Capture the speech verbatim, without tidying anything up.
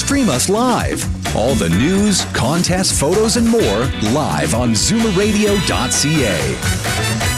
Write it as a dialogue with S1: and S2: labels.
S1: stream us live. All the news, contests, photos, and more live on zoomer radio dot c a.